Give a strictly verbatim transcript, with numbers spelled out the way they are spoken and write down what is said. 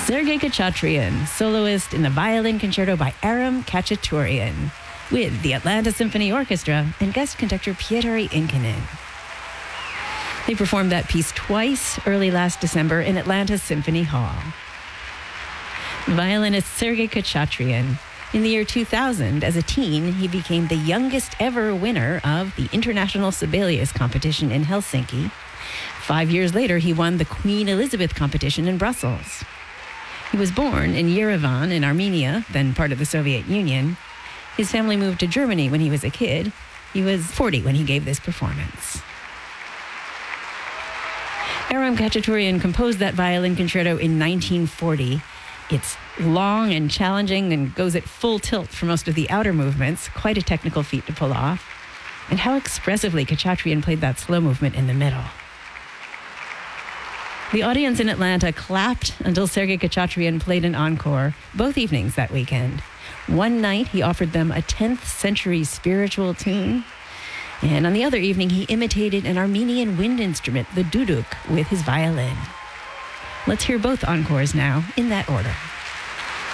Sergei Khachatryan, soloist in the violin concerto by Aram Khachaturian, with the Atlanta Symphony Orchestra and guest conductor Pietari Inkinen. They performed that piece twice early last December in Atlanta Symphony Hall. Violinist Sergei Khachatryan. In the year two thousand, as a teen, he became the youngest ever winner of the International Sibelius competition in Helsinki. Five years later, he won the Queen Elizabeth competition in Brussels. He was born in Yerevan in Armenia, then part of the Soviet Union. His family moved to Germany when he was a kid. He was forty when he gave this performance. Aram Khachaturian composed that violin concerto in nineteen forty. It's long and challenging and goes at full tilt for most of the outer movements, quite a technical feat to pull off. And how expressively Khachatryan played that slow movement in the middle. The audience in Atlanta clapped until Sergei Khachatryan played an encore both evenings that weekend. One night, he offered them a tenth century spiritual tune. And on the other evening, he imitated an Armenian wind instrument, the duduk, with his violin. Let's hear both encores now, in that order.